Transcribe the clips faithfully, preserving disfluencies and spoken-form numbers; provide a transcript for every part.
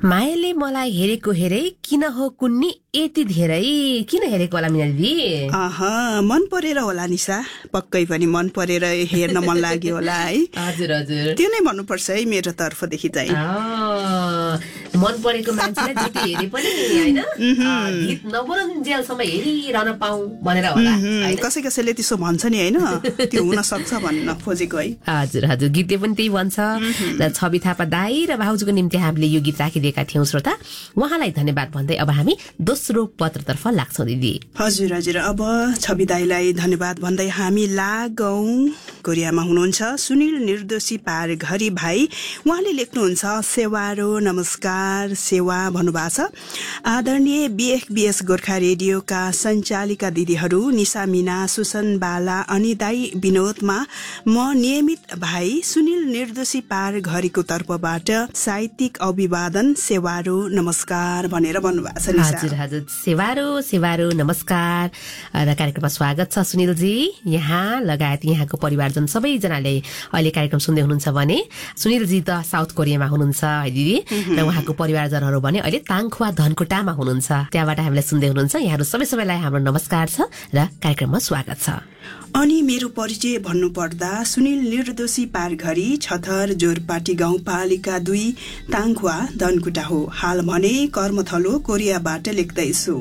मायाले मलाई हेरेको हेरे किन हो कुन्नी यति धेरै किन हेरेको होला मिना दिदी? अह मन परेर होला निशा, पक्कै पनि मन परेर हेर्न मन लाग्यो होला है। हजुर हजुर, त्यो नै भन्नुपर्छ है मेरो तर्फदेखि चाहिँ। मन परेको मान्छेलाई जति हेरे पनि हैन गीत नबरुन्जेलसम्म हेरिरहन पाऊँ भनेर होला। कसै कसैले त्यसो भन्छ नि हैन, त्यो हुन सक्छ भन्न खोजेको है। हजुर हजुर, गीतले पनि त्यही भन्छ। र छवि थापा दाई र भाउजूको निम्ति हामीले यो गीत राखिदिएका थियौं श्रोता, उहाँलाई धन्यवाद भन्दै अब हामी दोस्रो पत्रतर्फ लाग्छौं दिदी। हजुर हजुर, अब छवि दाईलाई धन्यवाद भन्दै हामी लागौं। कोरियामा हुनुहुन्छ सुनिल निर्दोषी पार घरी भाइ, उहाँले लेख्नुहुन्छ सेवारो नमस्कार सेवा भन्नुभएको छ। आदरणीय बीएफबीएस गोर्खा रेडियोका सञ्चालिका दिदीहरू निशा मीना सुसन बाला अनि दाई विनोदमा म नियमित भाइ सुनिल निर्दोषी पार घरीको तर्फबाट साहित्यिक अभिवादन सेवारो नमस्कार भनेर भन्नुभएको छ। हजुर हजुर, सेवारो सेवारो नमस्कार र कार्यक्रममा स्वागत छ सुनिलजी। यहाँ लगायत यहाँको परिवारजन सबैजनाले अहिले कार्यक्रम सुन्दै हुनुहुन्छ भने सुनिलजी त साउथ कोरियामा हुनुहुन्छ है दिदी, र उहाँको परिवारजनहरू भने अहिले ताङखुवा धनकुटामा हुनुहुन्छ, त्यहाँबाट हामीलाई सुन्दै हुनुहुन्छ। यहाँहरू सबै सबैलाई हाम्रो नमस्कार छ र कार्यक्रममा स्वागत छ। अनि मेरो परिचय भन्नुपर्दा सुनिल निर्दोषी पारघरी छथर जोरपाटी गाउँपालिका दुई ताङखुवा धनकुटा हो। हाल भने कर्मथलो कोरियाबाट लेख्दैछु।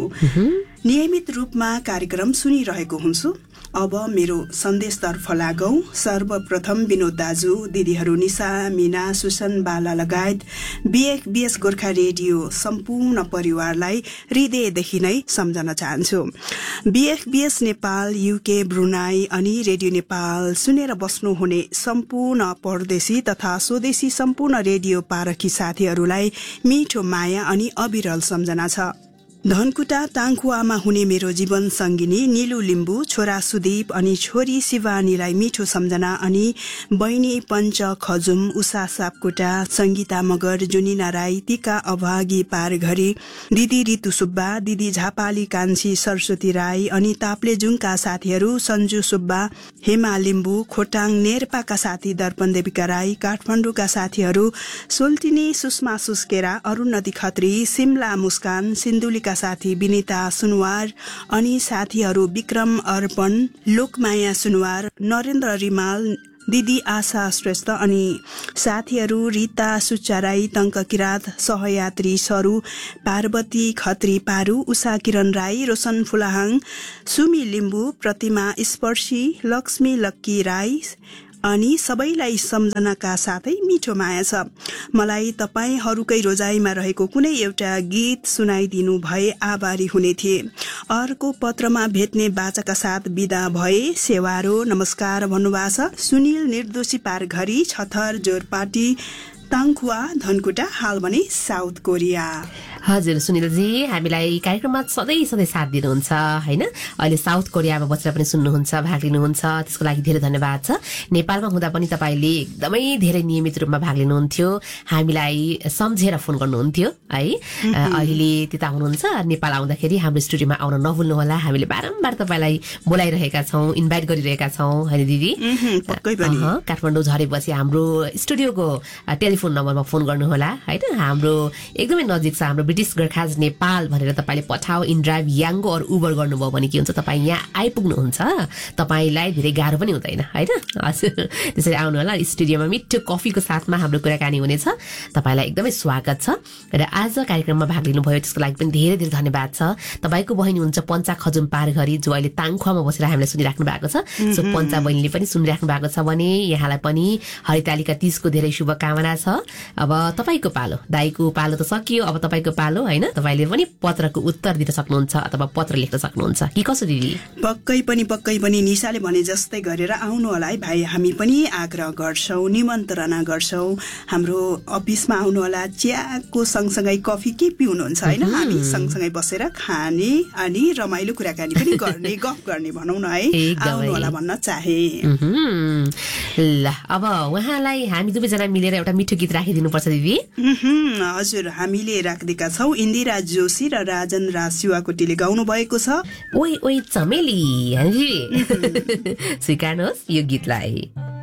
नियमित रूपमा कार्यक्रम सुनिरहेको हुन्छु। अब मेरो सन्देशतर्फ लागौं। सर्वप्रथम विनोद दाजु, दिदीहरू निशा मीना सुसन बाला लगायत बीएफबीएस गोर्खा रेडियो सम्पूर्ण परिवारलाई हृदयदेखि नै सम्झन चाहन्छु। बीएफबीएस नेपाल, युके, ब्रुनाई अनि रेडियो नेपाल सुनेर बस्नुहुने सम्पूर्ण परदेशी तथा स्वदेशी सम्पूर्ण रेडियो पारखी साथीहरूलाई मिठो माया अनि अविरल सम्झना छ। धनकुटा ताङखुवामा हुने मेरो जीवन संगिनी निलु लिम्बू, छोरा सुदीप अनि छोरी शिवानीलाई मिठो सम्झना अनि बहिनी पञ्च खजुम, उषा सापकोटा, संगीता मगर, जुनिना राई, टिका अभागी पारघरी, दिदी रितु सुब्बा, दिदी झापाली कान्छी सरस्वती राई अनि ताप्लेजुङका साथीहरू सञ्जु सुब्बा, हेमा लिम्बू, खोटाङ नेर्पाका साथी दर्पण देविका राई, काठमाडौँका साथीहरू सोल्टिनी सुषमा सुस्केरा, अरुणति खत्री, सिमला मुस्कान, सिन्धुलीका साथी विनिता सुनवार अनि साथीहरू विक्रम अर्पण, लोकमाया सुनवार, नरेन्द्र रिमाल, दिदी आशा श्रेष्ठ अनि साथीहरू रिता सुच्चा राई, टंक किरात, सहयात्री सरू, पार्वती खत्री पारू, उषा किरण राई, रोशन फुलाहाङ, सुमी लिम्बू, प्रतिमा स्पर्शी, लक्ष्मी लक्की राई अनि सबैलाई सम्झनाका साथै मिठो माया छ। मलाई तपाईहरूकै रोजाइमा रहेको कुनै एउटा गीत सुनाइदिनु भए आभारी हुने थिए। अर्को पत्रमा भेट्ने बाचाका साथ बिदा भए। सेवारो नमस्कार भन्नुभएको छ सुनिल निर्दोषी पार घरी छथर जोरपाटी ताङखुवा धनकुटा, हाल भने साउथ कोरिया। हजुर सुनिलजी, हामीलाई कार्यक्रममा सधैँ सधैँ साथ दिनुहुन्छ हैन। अहिले साउथ कोरियामा बसेर पनि सुन्नुहुन्छ, भाग लिनुहुन्छ, त्यसको लागि धेरै धन्यवाद छ। नेपालमा हुँदा पनि तपाईँले एकदमै धेरै नियमित रूपमा भाग लिनुहुन्थ्यो, हामीलाई सम्झेर फोन गर्नुहुन्थ्यो है। अहिले त्यता हुनुहुन्छ, नेपाल आउँदाखेरि हाम्रो स्टुडियोमा आउन नभुल्नुहोला। हामीले बारम्बार तपाईँलाई बोलाइरहेका छौँ, इन्भाइट गरिरहेका छौँ हैन दिदी। काठमाडौँ झरेपछि हाम्रो स्टुडियोको टेलिफोन नम्बरमा फोन गर्नुहोला हैन। हाम्रो एकदमै नजिक छ, हाम्रो ब्रिटिश गोर्खाज नेपाल भनेर तपाईँले पठाओ इन ड्राइभ याङ्गो अरू उबर गर्नुभयो भने के हुन्छ, तपाईँ यहाँ आइपुग्नुहुन्छ, तपाईँलाई धेरै गाह्रो पनि हुँदैन हैन। हजुर, त्यसरी आउनु होला। स्टुडियोमा मिठो कफीको साथमा हाम्रो कुराकानी हुनेछ, तपाईँलाई एकदमै स्वागत छ। र आज कार्यक्रममा भाग लिनुभयो त्यसको लागि पनि धेरै धेरै धन्यवाद छ। तपाईँको बहिनी हुन्छ पञ्चा खजुम पारघरी, जो अहिले ताङखुवामा बसेर हामीलाई सुनिराख्नु भएको छ। सो पञ्चा बहिनीले पनि सुनिराख्नु भएको छ भने यहाँलाई पनि हरितालिका तीजको धेरै शुभकामना छ। अब तपाईँको पालो, दाईको पालो त सकियो, अब तपाईँको पालो हैन। तपाईले पनि पत्रको उत्तर दिन सक्नुहुन्छ अथवा पत्र लेख्न सक्नुहुन्छ कि कसो दिदी? पक्कै पनि पक्कै पनि निशाले भने जस्तै गरेर आउनु होला है भाइ। हामी पनि आग्रह गर्छौं, निमन्त्रणा गर्छौं। हाम्रो अफिसमा आउनु होला, चियाको सँगसँगै कफी के पिउनुहुन्छ हैन, हामी सँगसँगै बसेर खाने अनि रमाइलो कुराकानी पनि गर्ने, गफ गर्ने भनौं न है। आउनु होला भन्न चाहे। ल अब उहाँलाई हामी दुवैजना मिलेर एउटा मिठो गीत राखिदिनु पर्छ दिदी। हजुर, हामीले राख्दिएका छौं। इन्दिरा जोशी र राजन राशिवाकोटीले गाउनु भएको छ ओइ ओइ चमेली। स्वीकार्नुहोस् यो गीतलाई।